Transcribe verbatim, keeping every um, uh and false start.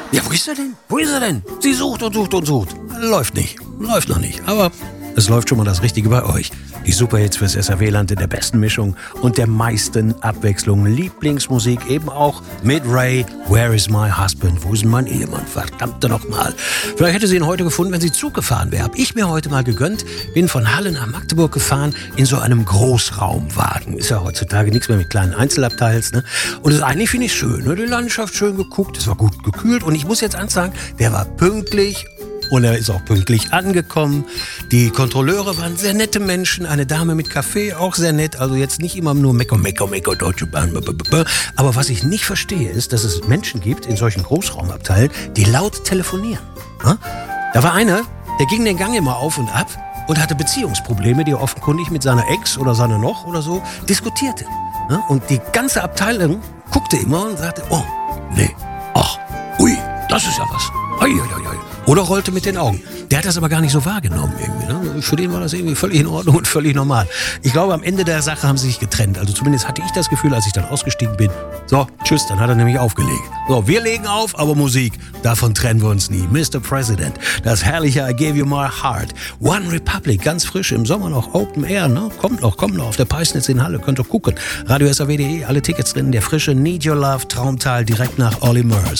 Ja, wo ist er denn? Wo ist er denn? Sie sucht und sucht und sucht. Läuft nicht. Läuft noch nicht. Aber es läuft schon mal das Richtige bei euch. Die Superhits fürs S R W-Land in der besten Mischung und der meisten Abwechslung. Lieblingsmusik eben auch mit Ray. Where is my husband? Wo ist denn mein Ehemann? Verdammte nochmal. Vielleicht hätte sie ihn heute gefunden, wenn sie Zug gefahren wäre. Hab ich mir heute mal gegönnt. Bin von Halle nach Magdeburg gefahren in so einem Großraumwagen. Ist ja heutzutage nichts mehr mit kleinen Einzelabteils. Ne? Und das eigentlich finde ich schön. Ne? Die Landschaft schön geguckt. Es war gut gekühlt. Und ich muss jetzt ansagen, der war pünktlich. Und er ist auch pünktlich angekommen. Die Kontrolleure waren sehr nette Menschen. Eine Dame mit Kaffee, auch sehr nett. Also jetzt nicht immer nur Mekko, Mekko, Mekko, Deutsche Bahn. Aber was ich nicht verstehe, ist, dass es Menschen gibt in solchen Großraumabteilen, die laut telefonieren. Da war einer, der ging den Gang immer auf und ab und hatte Beziehungsprobleme, die er offenkundig mit seiner Ex oder seiner noch oder so diskutierte. Und die ganze Abteilung guckte immer und sagte, oh, nee, ach, ui, das ist ja was. Ui, ui, ui. Oder rollte mit den Augen. Der hat das aber gar nicht so wahrgenommen irgendwie. Ne? Für den war das irgendwie völlig in Ordnung und völlig normal. Ich glaube, am Ende der Sache haben sie sich getrennt. Also zumindest hatte ich das Gefühl, als ich dann ausgestiegen bin. So, tschüss, dann hat er nämlich aufgelegt. So, wir legen auf, aber Musik, davon trennen wir uns nie. Mister President, das herrliche I Gave You My Heart. One Republic, ganz frisch, im Sommer noch Open Air. Ne? Kommt noch, kommt noch auf der Peisnitz in Halle. Könnt ihr gucken. Radio S R W punkt de, alle Tickets drin. Der frische Need Your Love, Traumtal, direkt nach Olly Murs.